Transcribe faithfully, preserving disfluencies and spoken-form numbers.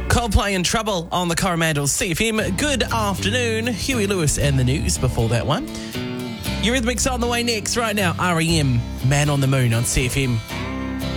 Coldplay and Trouble on the Coromandel C F M. Good afternoon. Huey Lewis and the news before that one. Eurythmics on the way next right now. R E M, Man on the Moon on C F M.